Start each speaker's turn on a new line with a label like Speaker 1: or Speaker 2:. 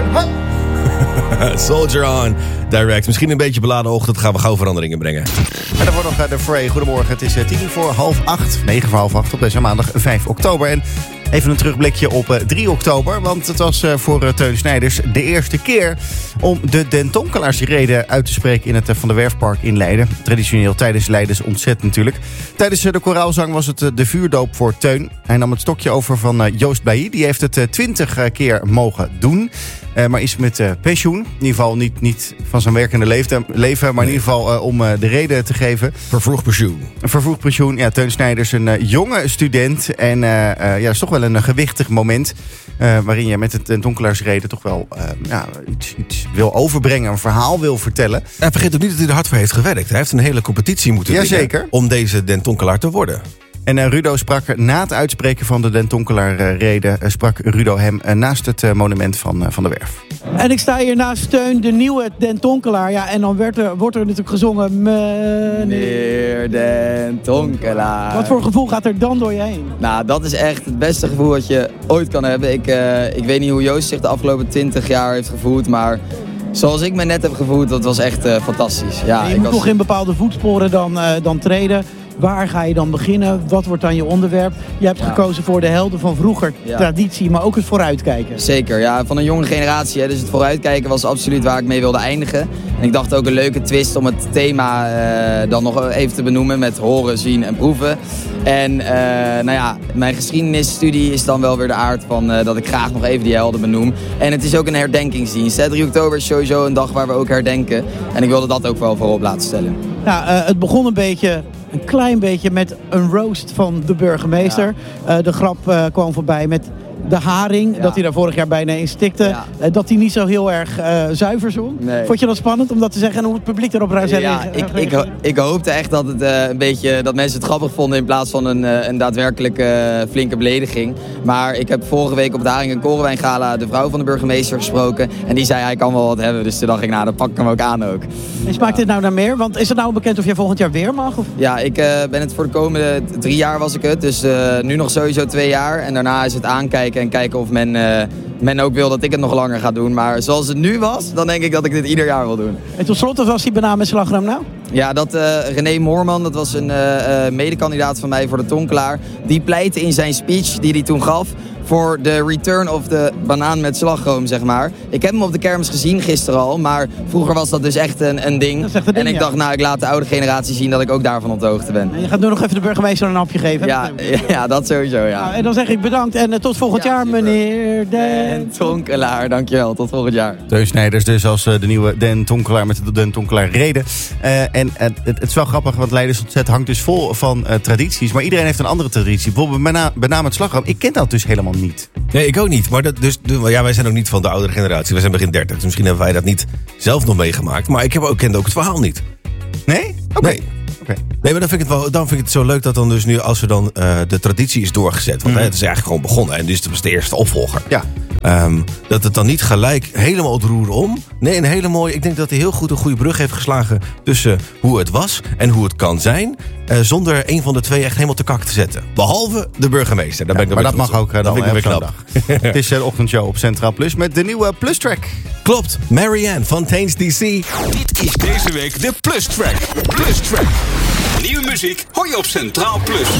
Speaker 1: Hup.
Speaker 2: Soldier on, direct. Misschien een beetje beladen ochtend, gaan we gauw veranderingen brengen.
Speaker 1: En dan wordt nog de Fray. Goedemorgen, het is 9 voor half 8 op deze maandag 5 oktober. En even een terugblikje op 3 oktober. Want het was voor Teun Snijders de eerste keer om de Den Tonkelaarsrede uit te spreken in het Van der Werfpark in Leiden. Traditioneel tijdens Leidens ontzet natuurlijk. Tijdens de koraalzang was het de vuurdoop voor Teun. Hij nam het stokje over van Joost Bailly. Die heeft het 20 keer mogen doen. Maar is met pensioen. In ieder geval niet van zijn werkende leven. Maar in ieder geval om de reden te geven.
Speaker 2: Vervroegd pensioen.
Speaker 1: Vervroegd pensioen. Ja, Teun Snijders, een jonge student. En dat is toch wel een gewichtig moment. Waarin je met het Den Tonkelaarsrede toch wel iets wil overbrengen. Een verhaal wil vertellen.
Speaker 2: En vergeet ook niet dat hij er hard voor heeft gewerkt. Hij heeft een hele competitie moeten winnen.
Speaker 1: Jazeker.
Speaker 2: Om deze Den Tonkelaar te worden.
Speaker 1: En Rudo sprak na het uitspreken van de Den Tonkelaar-rede... sprak Rudo hem naast het monument van de Werf.
Speaker 3: En ik sta hier naast Teun, de nieuwe Den Tonkelaar. Ja, en dan wordt er natuurlijk gezongen...
Speaker 4: Meneer Den Tonkelaar.
Speaker 3: Wat voor gevoel gaat er dan door je heen?
Speaker 4: Nou, dat is echt het beste gevoel wat je ooit kan hebben. Ik weet niet hoe Joost zich de afgelopen 20 jaar heeft gevoeld, maar... Zoals ik me net heb gevoeld, dat was echt fantastisch. Ja,
Speaker 3: je moet toch in bepaalde voetsporen dan treden. Waar ga je dan beginnen? Wat wordt dan je onderwerp? Je hebt gekozen voor de helden van vroeger, traditie, maar ook het vooruitkijken.
Speaker 4: Zeker, ja, van een jonge generatie. Hè, dus het vooruitkijken was absoluut waar ik mee wilde eindigen. En ik dacht ook een leuke twist om het thema dan nog even te benoemen met horen, zien en proeven. En mijn geschiedenisstudie is dan wel weer de aard van dat ik graag nog even die helden benoem. En het is ook een herdenkingsdienst. Hè. 3 oktober is sowieso een dag waar we ook herdenken. En ik wilde dat ook wel voorop laten stellen.
Speaker 3: Nou, het begon een klein beetje met een roast van de burgemeester. Ja. De grap kwam voorbij met de haring, dat hij daar vorig jaar bijna in stikte. Ja. Dat hij niet zo heel erg zuiver zong. Nee. Vond je dat spannend om dat te zeggen en hoe het publiek erop reageerde?
Speaker 4: Ik hoopte echt dat het een beetje dat mensen het grappig vonden in plaats van een daadwerkelijk flinke belediging. Maar ik heb vorige week op de Haring en Korenwijngala de vrouw van de burgemeester gesproken. En die zei hij kan wel wat hebben. Dus toen dacht ik, nou dan pak ik hem ook aan ook.
Speaker 3: En smaakt dit nou naar meer? Want is het nou bekend of jij volgend jaar weer mag? Of?
Speaker 4: Ja, ik ben het voor de komende 3 jaar was ik het. Dus nu nog sowieso 2 jaar. En daarna is het aankijken en kijken of men ook wil dat ik het nog langer ga doen. Maar zoals het nu was, dan denk ik dat ik dit ieder jaar wil doen.
Speaker 3: En tot slot, wat was die banaan met slagroom nou?
Speaker 4: Ja, dat René Moorman, dat was een medekandidaat van mij voor de Tonkelaar. Die pleitte in zijn speech die hij toen gaf voor de return of de banaan met slagroom, zeg maar. Ik heb hem op de kermis gezien gisteren al, maar vroeger was dat dus echt een ding. En ik dacht, ik laat de oude generatie zien dat ik ook daarvan op de hoogte ben.
Speaker 3: En je gaat nu nog even de burgemeester een hapje geven.
Speaker 4: Ja, dat sowieso, ja.
Speaker 3: Nou, en dan zeg ik bedankt en tot volgend jaar, meneer Den
Speaker 4: Tonkelaar. Dankjewel, tot volgend jaar.
Speaker 1: Teun Snijders dus als de nieuwe Den Tonkelaar met de Den Tonkelaar-rede. En het is wel grappig, want Leidens ontzet hangt dus vol van tradities. Maar iedereen heeft een andere traditie. Bijvoorbeeld met name het slagroom. Ik ken dat dus helemaal niet.
Speaker 2: Nee, ik ook niet. Maar wij zijn ook niet van de oudere generatie. We zijn begin 30. Dus misschien hebben wij dat niet zelf nog meegemaakt. Maar ik kende ook het verhaal niet.
Speaker 1: Nee?
Speaker 2: Okay. Nee. Okay. Nee, maar dan vind ik het zo leuk dat dan dus nu, als we dan de traditie is doorgezet. Want het is eigenlijk gewoon begonnen. En dus het was de eerste opvolger.
Speaker 1: Ja.
Speaker 2: Dat het dan niet gelijk helemaal het roer om. Nee, een hele mooie. Ik denk dat hij heel goed een goede brug heeft geslagen tussen hoe het was en hoe het kan zijn. Zonder een van de twee echt helemaal te kak te zetten. Behalve de burgemeester. Daar ben ik
Speaker 1: maar dat mag ook.
Speaker 2: Dat vind ik weer knap.
Speaker 1: Het is de ochtendshow op Centraal Plus met de nieuwe Plus Track.
Speaker 2: Klopt. Marianne van Tains DC.
Speaker 5: Dit is deze week de Plus Track. Plus Track. Nieuwe muziek hoor je op Centraal Plus.